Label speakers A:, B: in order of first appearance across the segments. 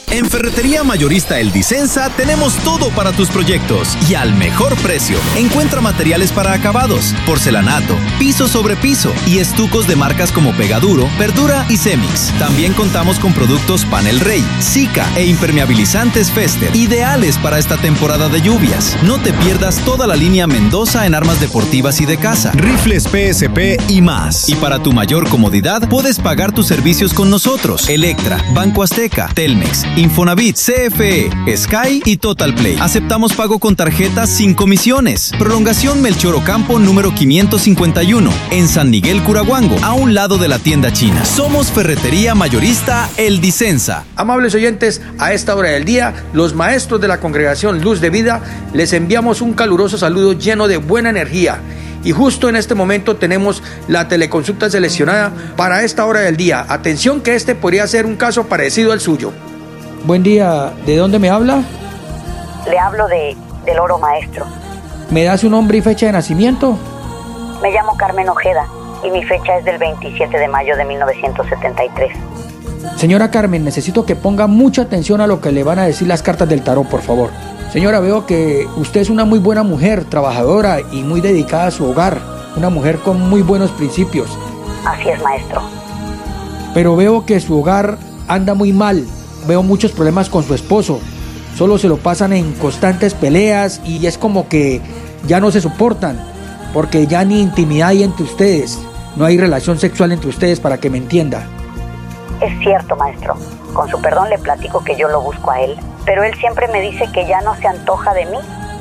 A: En Ferretería Mayorista El Disensa tenemos todo para tus proyectos y al mejor precio. Encuentra materiales para acabados, porcelanato, piso sobre piso y estucos de marcas como Pegaduro, Verdura y Cemix. También contamos con productos Panel Rey, Sika e impermeabilizantes Fester, ideales para esta temporada de lluvias. No te pierdas toda la línea Mendoza en armas deportivas y de casa, rifles PSP y más. Y para tu mayor comodidad, puedes pagar tus servicios con nosotros. Electra, Banco Azteca, Telmex, Infonavit, CFE, Sky y Total Play. Aceptamos pago con tarjetas sin comisiones. Prolongación Melchor Ocampo número 551 en San Miguel Curahuango, a un lado de la tienda china. Somos Ferretería Mayorista El Disensa.
B: Amables oyentes, a esta hora del día, los maestros de la congregación Luz de Vida les enviamos un caluroso saludo lleno de buena energía. Y justo en este momento tenemos la teleconsulta seleccionada para esta hora del día. Atención que este podría ser un caso parecido al suyo. Buen día, ¿de dónde me habla?
C: Le hablo del oro maestro.
B: ¿Me da su nombre y fecha de nacimiento?
C: Me llamo Carmen Ojeda y mi fecha es del 27 de mayo de 1973.
B: Señora Carmen, necesito que ponga mucha atención a lo que le van a decir las cartas del tarot, por favor. Señora, veo que usted es una muy buena mujer, trabajadora y muy dedicada a su hogar. Una mujer con muy buenos principios.
C: Así es, maestro.
B: Pero veo que su hogar anda muy mal. Veo muchos problemas con su esposo. Solo se lo pasan en constantes peleas y es como que ya no se soportan. Porque ya ni intimidad hay entre ustedes. No hay relación sexual entre ustedes, para que me entienda.
C: Es cierto, maestro. Con su perdón le platico que yo lo busco a él. Pero él siempre me dice que ya no se antoja de mí,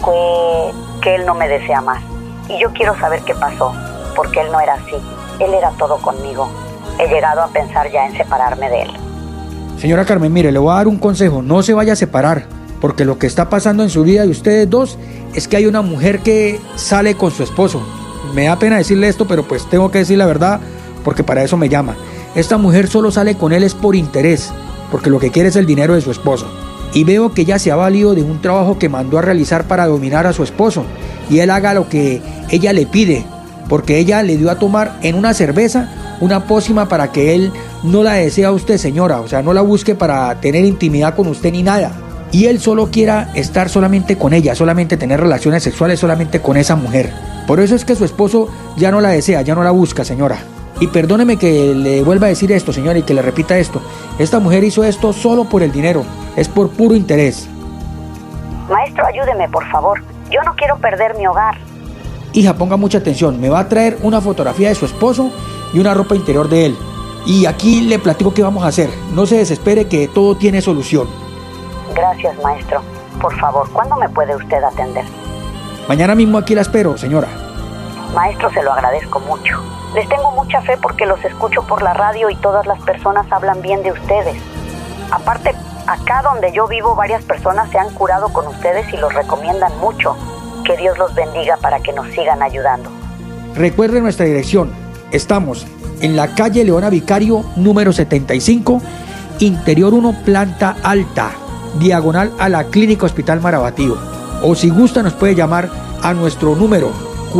C: que él no me desea más. Y yo quiero saber qué pasó, porque él no era así. Él era todo conmigo. He llegado a pensar ya en separarme de él.
B: Señora Carmen, mire, le voy a dar un consejo. No se vaya a separar, porque lo que está pasando en su vida de ustedes dos es que hay una mujer que sale con su esposo. Me da pena decirle esto, pero pues tengo que decir la verdad, porque para eso me llama. Esta mujer solo sale con él es por interés, porque lo que quiere es el dinero de su esposo. Y veo que ella se ha valido de un trabajo que mandó a realizar para dominar a su esposo, y él haga lo que ella le pide, porque ella le dio a tomar en una cerveza una pócima para que él no la desee a usted, señora. O sea, no la busque para tener intimidad con usted ni nada. Y él solo quiera estar solamente con ella, solamente tener relaciones sexuales solamente con esa mujer. Por eso es que su esposo ya no la desea, ya no la busca, señora. Y perdóneme que le vuelva a decir esto, señora, y que le repita esto. Esta mujer hizo esto solo por el dinero, es por puro interés.
C: Maestro, ayúdeme, por favor. Yo no quiero perder mi hogar.
B: Hija, ponga mucha atención. Me va a traer una fotografía de su esposo y una ropa interior de él. Y aquí le platico qué vamos a hacer. No se desespere, que todo tiene solución.
C: Gracias, maestro. Por favor, ¿cuándo me puede usted atender?
B: Mañana mismo aquí la espero, señora.
C: Maestro, se lo agradezco mucho. Les tengo mucha fe porque los escucho por la radio y todas las personas hablan bien de ustedes. Aparte, acá donde yo vivo, varias personas se han curado con ustedes y los recomiendan mucho. Que Dios los bendiga para que nos sigan ayudando.
B: Recuerde nuestra dirección. Estamos en la calle Leona Vicario, número 75, Interior 1, planta alta, diagonal a la Clínica Hospital Marabatío. O si gusta, nos puede llamar a nuestro número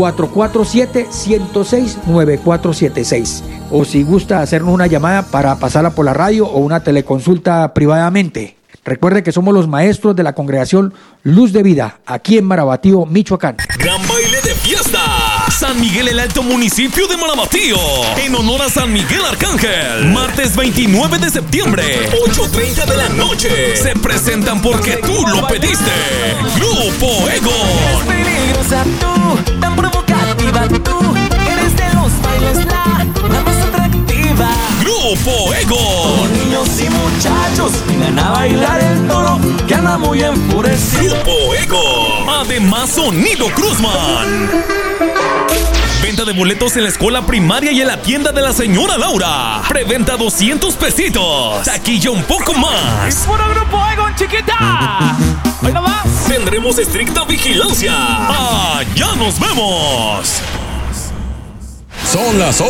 B: 447-106-9476. O si gusta hacernos una llamada para pasarla por la radio o una teleconsulta privadamente. Recuerde que somos los maestros de la congregación Luz de Vida, aquí en Marabatío, Michoacán.
D: Gran baile de fiesta. San Miguel el Alto, municipio de Marabatío. En honor a San Miguel Arcángel. Martes 29 de septiembre, 8:30 de la noche. Se presentan porque tú lo pediste. Grupo Egon.
E: Eres peligrosa tú, tan provocativa tú. Eres de los bailes la más atractiva.
D: Grupo Egon.
E: Niños y muchachos, vengan a bailar el toro, que anda muy enfurecido.
D: Grupo Egon. Además, Sonido Cruzman. Venta de boletos en la escuela primaria y en la tienda de la señora Laura. Preventa 200 pesitos. Taquilla un poco más.
E: ¡Es puro Grupo Egon, chiquita! ¡Hoy nomás!
D: Tendremos estricta vigilancia. ¡Allá nos vemos!
F: Son las